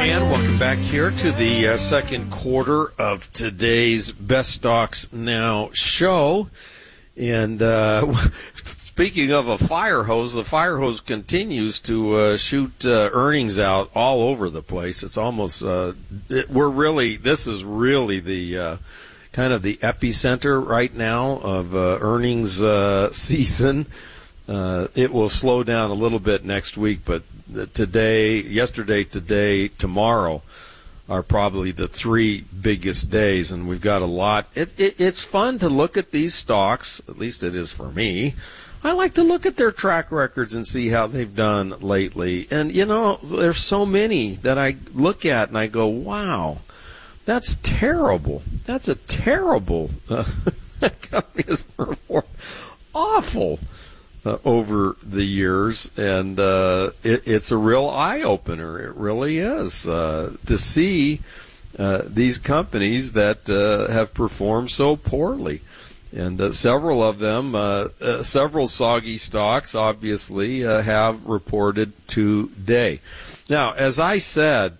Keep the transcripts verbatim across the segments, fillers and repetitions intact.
And welcome back here to the uh, second quarter of today's Best Stocks Now show. And uh, speaking of a fire hose, the fire hose continues to uh, shoot uh, earnings out all over the place. It's almost, uh, it, we're really, this is really the uh, kind of the epicenter right now of uh, earnings uh, season. Uh, it will slow down a little bit next week, but today, yesterday, today, tomorrow are probably the three biggest days, and we've got a lot. It, it, it's fun to look at these stocks, at least it is for me. I like to look at their track records and see how they've done lately. And, you know, there's so many that I look at and I go, wow, that's terrible. That's a terrible uh, company has performed awful. Uh, over the years, and uh, it, it's a real eye-opener. It really is uh, to see uh, these companies that uh, have performed so poorly. And uh, several of them, uh, uh, several soggy stocks, obviously, uh, have reported today. Now, as I said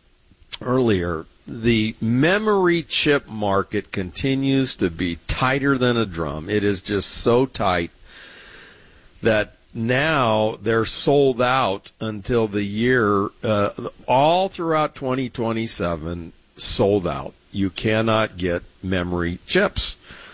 earlier, the memory chip market continues to be tighter than a drum. It is just so tight that now they're sold out until the year, uh, all throughout twenty twenty-seven, sold out. You cannot get memory chips.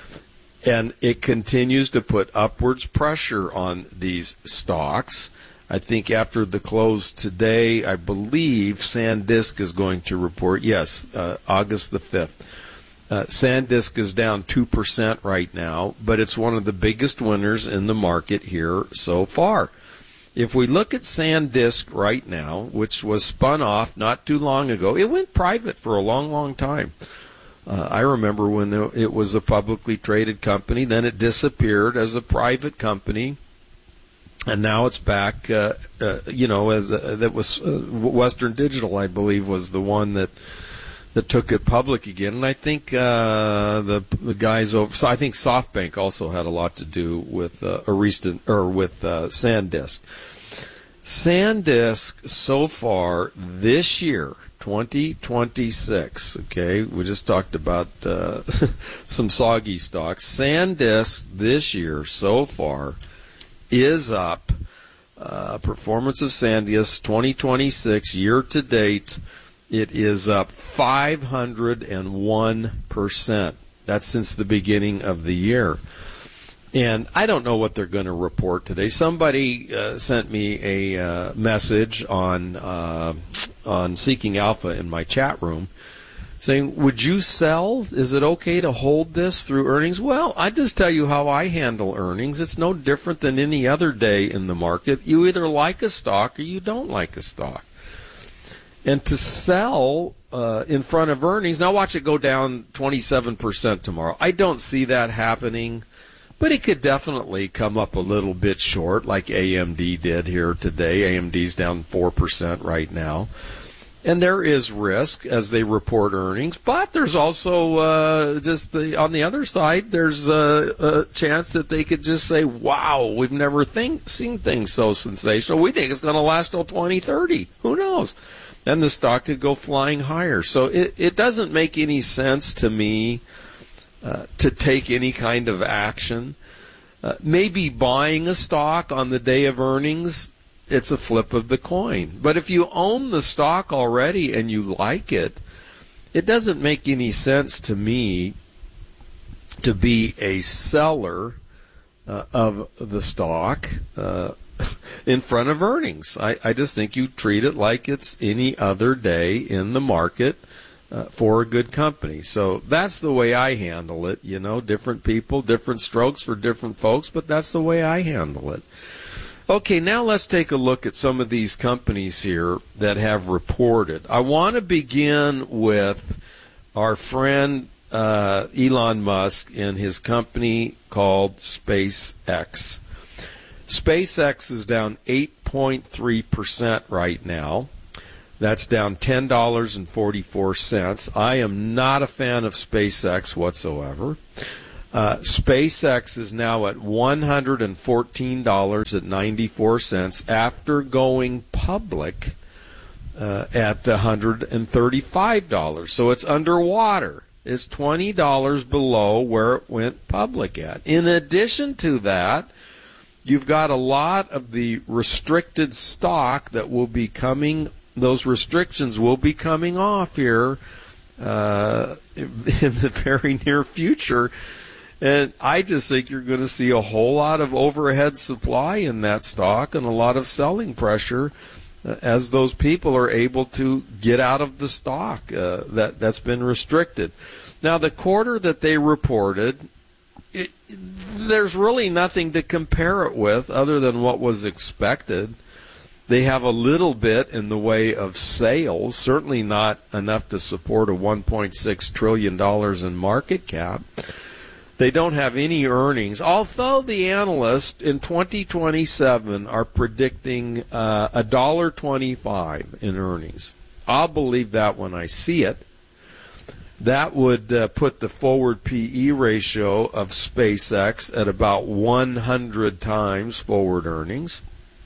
And it continues to put upwards pressure on these stocks. I think after the close today, I believe SanDisk is going to report, yes, uh, August the fifth. Uh, SanDisk is down two percent right now, but it's one of the biggest winners in the market here so far. If we look at SanDisk right now, which was spun off not too long ago, it went private for a long, long time. Uh, I remember when it was a publicly traded company, then it disappeared as a private company, and now it's back, uh, uh, you know, as a, that was uh, Western Digital, I believe, was the one that that took it public again. And I think uh, the the guys over, so I think SoftBank also had a lot to do with uh, Arista, or with uh, SanDisk. SanDisk so far this year, twenty twenty-six, okay, we just talked about uh, some soggy stocks. SanDisk this year so far is up. Uh, performance of SanDisk twenty twenty-six year to date, it is up five hundred one percent. That's since the beginning of the year. And I don't know what they're going to report today. Somebody uh, sent me a uh, message on uh, on Seeking Alpha in my chat room saying, would you sell? Is it okay to hold this through earnings? Well, I just tell you how I handle earnings. It's no different than any other day in the market. You either like a stock or you don't like a stock. And to sell uh, in front of earnings, now watch it go down twenty-seven percent tomorrow. I don't see that happening, but it could definitely come up a little bit short like A M D did here today. A M D's down four percent right now. And there is risk as they report earnings, but there's also uh, just the, on the other side, there's a, a chance that they could just say, wow, we've never think, seen things so sensational. We think it's going to last till twenty thirty. Who knows? Then the stock could go flying higher. So it, it doesn't make any sense to me uh, to take any kind of action. Uh, maybe buying a stock on the day of earnings, it's a flip of the coin. But if you own the stock already and you like it, it doesn't make any sense to me to be a seller uh, of the stock uh, in front of earnings. I, I just think you treat it like it's any other day in the market uh, for a good company. So that's the way I handle it. You know, different people, different strokes for different folks, but that's the way I handle it. Okay, now let's take a look at some of these companies here that have reported. I want to begin with our friend uh, Elon Musk and his company called SpaceX. SpaceX is down eight point three percent right now. That's down ten dollars and forty-four cents. I am not a fan of SpaceX whatsoever. Uh, SpaceX is now at one hundred fourteen dollars and ninety-four cents after going public uh, at one hundred thirty-five dollars. So it's underwater. It's twenty dollars below where it went public at. In addition to that, you've got a lot of the restricted stock that will be coming, those restrictions will be coming off here uh, in the very near future. And I just think you're going to see a whole lot of overhead supply in that stock and a lot of selling pressure uh, as those people are able to get out of the stock uh, that, that's been restricted. Now, the quarter that they reported, it, there's really nothing to compare it with other than what was expected. They have a little bit in the way of sales, certainly not enough to support a one point six trillion dollars in market cap. They don't have any earnings, although the analysts in twenty twenty-seven are predicting uh, one dollar twenty-five in earnings. I'll believe that when I see it. That would uh, put the forward P E ratio of SpaceX at about one hundred times forward earnings.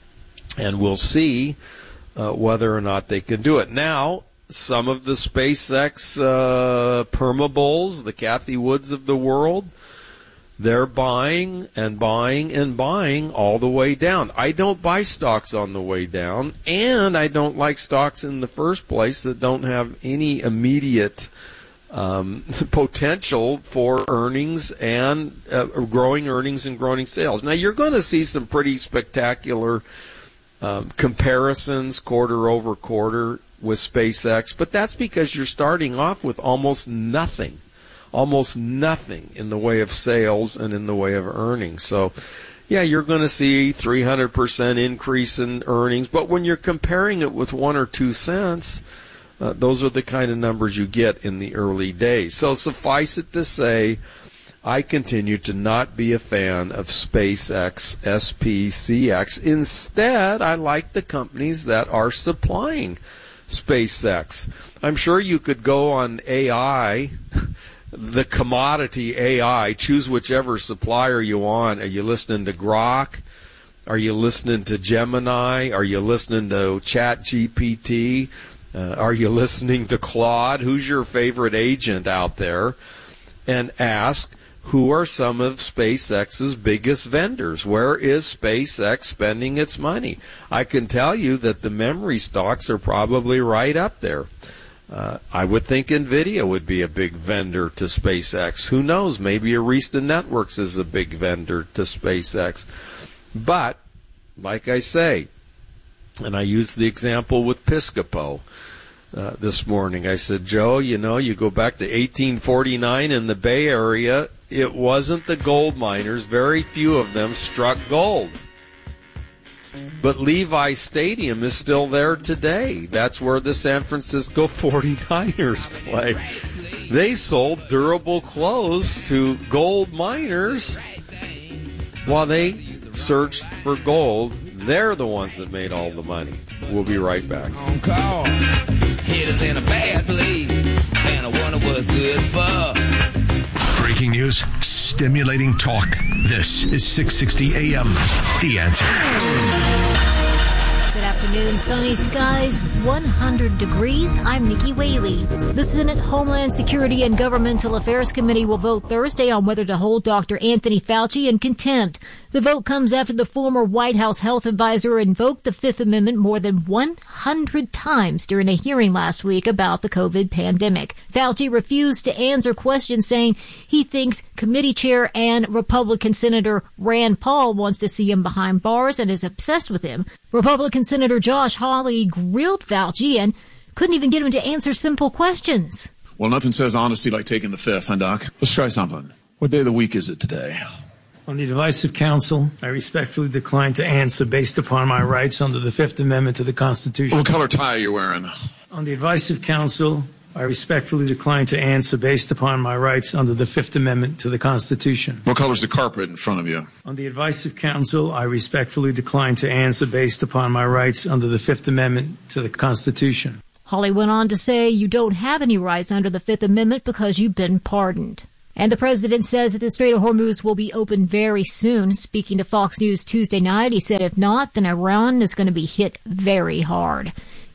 And we'll see uh, whether or not they can do it. Now, some of the SpaceX uh, permabulls, the Cathie Woods of the world, they're buying and buying and buying all the way down. I don't buy stocks on the way down, and I don't like stocks in the first place that don't have any immediate um, potential for earnings and uh, growing earnings and growing sales. Now, you're going to see some pretty spectacular um, comparisons quarter over quarter with SpaceX, but that's because you're starting off with almost nothing. Almost nothing in the way of sales and in the way of earnings. So, yeah, you're going to see three hundred percent increase in earnings, but when you're comparing it with one or two cents, uh, those are the kind of numbers you get in the early days. So suffice it to say, I continue to not be a fan of SpaceX, S P C X. Instead, I like the companies that are supplying SpaceX. I'm sure you could go on A I, the commodity A I, choose whichever supplier you want. Are you listening to Grok? Are you listening to Gemini? Are you listening to Chat G P T? Uh, are you listening to Claude? Who's your favorite agent out there? And ask, who are some of SpaceX's biggest vendors? Where is SpaceX spending its money? I can tell you that the memory stocks are probably right up there. Uh, I would think NVIDIA would be a big vendor to SpaceX. Who knows? Maybe Arista Networks is a big vendor to SpaceX. But, like I say, and I used the example with Piscopo uh, this morning. I said, Joe, you know, you go back to eighteen forty-nine in the Bay Area, it wasn't the gold miners. Very few of them struck gold. But Levi Stadium is still there today. That's where the San Francisco forty-niners play. They sold durable clothes to gold miners while they searched for gold. They're the ones that made all the money. We'll be right back. On call, hit us in a bad place, and I wonder what's good for. Breaking news, stimulating talk. This is six sixty A M. The Answer. Good afternoon. Sunny skies, one hundred degrees. I'm Nikki Whaley. The Senate Homeland Security and Governmental Affairs Committee will vote Thursday on whether to hold Doctor Anthony Fauci in contempt. The vote comes after the former White House health advisor invoked the Fifth Amendment more than one hundred times during a hearing last week about the COVID pandemic. Fauci refused to answer questions, saying he thinks committee chair and Republican Senator Rand Paul wants to see him behind bars and is obsessed with him. Republican Senator Josh Hawley grilled Fauci and couldn't even get him to answer simple questions. Well, nothing says honesty like taking the fifth, huh, Doc? Let's try something. What day of the week is it today? On the advice of counsel, I respectfully decline to answer based upon my rights under the Fifth Amendment to the Constitution. What color tie are you wearing? On the advice of counsel, I respectfully decline to answer based upon my rights under the Fifth Amendment to the Constitution. What color's the carpet in front of you? On the advice of counsel, I respectfully decline to answer based upon my rights under the Fifth Amendment to the Constitution. Hawley went on to say you don't have any rights under the Fifth Amendment because you've been pardoned. And the president says that the Strait of Hormuz will be open very soon. Speaking to Fox News Tuesday night, he said if not, then Iran is going to be hit very hard.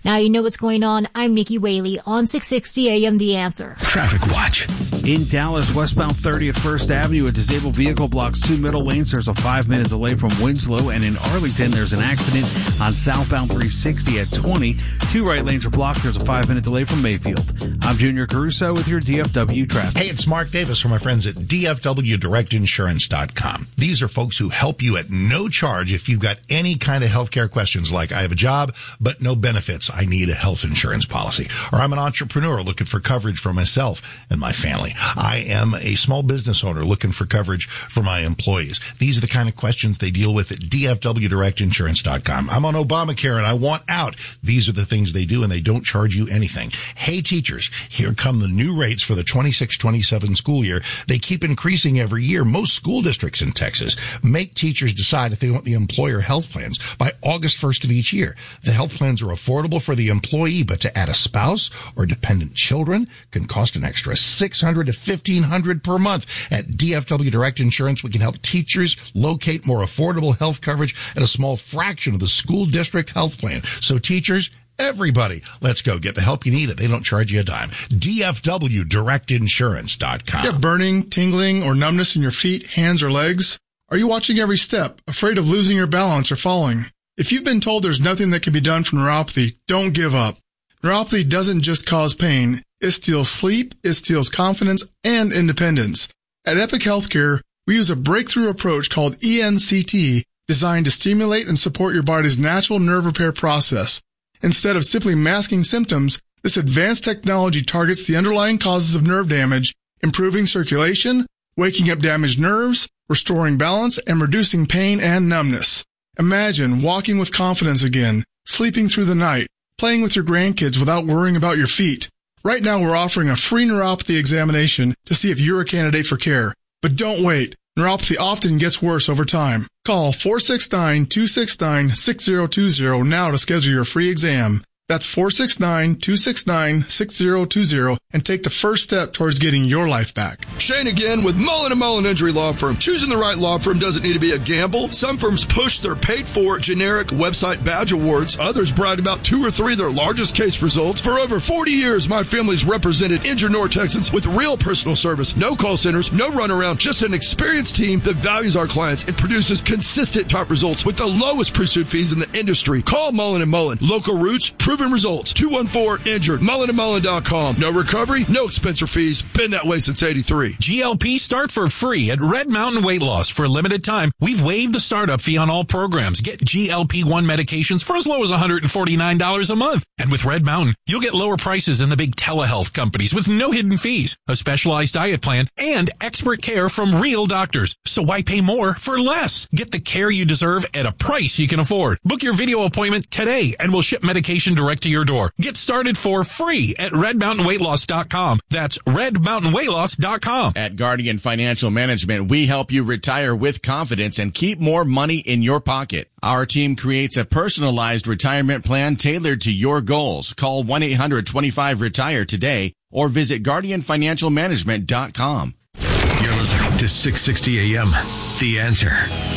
Now you know what's going on. I'm Nikki Whaley on six sixty A M The Answer. Traffic Watch. In Dallas, westbound thirtieth First Avenue, a disabled vehicle blocks two middle lanes. There's a five-minute delay from Winslow. And in Arlington, there's an accident on southbound three sixty at twenty. Two right lanes are blocked. There's a five-minute delay from Mayfield. I'm Junior Caruso with your D F W traffic. Hey, it's Mark Davis from my friends at D F W Direct Insurance dot com. These are folks who help you at no charge if you've got any kind of healthcare questions like I have a job but no benefits. I need a health insurance policy. Or I'm an entrepreneur looking for coverage for myself and my family. I am a small business owner looking for coverage for my employees. These are the kind of questions they deal with at D F W Direct Insurance dot com. I'm on Obamacare and I want out. These are the things they do and they don't charge you anything. Hey teachers, here come the new rates for the twenty-six twenty-seven school year. They keep increasing every year. Most school districts in Texas make teachers decide if they want the employer health plans by August first of each year. The health plans are affordable for the employee, but to add a spouse or dependent children can cost an extra six hundred dollars to fifteen hundred dollars per month. At D F W Direct Insurance, we can help teachers locate more affordable health coverage at a small fraction of the school district health plan. So teachers, everybody, let's go get the help you need. They don't charge you a dime. D F W Direct Insurance dot com. You have burning, tingling, or numbness in your feet, hands, or legs? Are you watching every step, afraid of losing your balance or falling? If you've been told there's nothing that can be done for neuropathy, don't give up. Neuropathy doesn't just cause pain. It steals sleep, it steals confidence, and independence. At Epic Healthcare, we use a breakthrough approach called E N C T designed to stimulate and support your body's natural nerve repair process. Instead of simply masking symptoms, this advanced technology targets the underlying causes of nerve damage, improving circulation, waking up damaged nerves, restoring balance, and reducing pain and numbness. Imagine walking with confidence again, sleeping through the night, playing with your grandkids without worrying about your feet. Right now we're offering a free neuropathy examination to see if you're a candidate for care. But don't wait. Neuropathy often gets worse over time. Call four six nine, two six nine, six zero two zero now to schedule your free exam. That's four six nine, two six nine, six zero two zero and take the first step towards getting your life back. Shane again with Mullen and Mullen Injury Law Firm. Choosing the right law firm doesn't need to be a gamble. Some firms push their paid-for generic website badge awards. Others brag about two or three of their largest case results. For over forty years, my family's represented injured North Texans with real personal service. No call centers, no runaround, just an experienced team that values our clients and produces consistent top results with the lowest pursuit fees in the industry. Call Mullen and Mullen. Local roots, proven results. two one four injured. Mullen and Mullen dot com. No recovery, no expense or fees. Been that way since eighty-three. G L P start for free at Red Mountain Weight Loss. For a limited time, we've waived the startup fee on all programs. Get G L P one medications for as low as one hundred forty-nine dollars a month. And with Red Mountain, you'll get lower prices than the big telehealth companies with no hidden fees, a specialized diet plan, and expert care from real doctors. So why pay more for less? Get the care you deserve at a price you can afford. Book your video appointment today and we'll ship medication direct to your door. Get started for free at red mountain weight loss dot com. That's red mountain weight loss dot com. At Guardian Financial Management, we help you retire with confidence and keep more money in your pocket. Our team creates a personalized retirement plan tailored to your goals. Call one eight hundred twenty-five retire today or visit guardian financial management dot com. You're listening to six sixty A M, The Answer.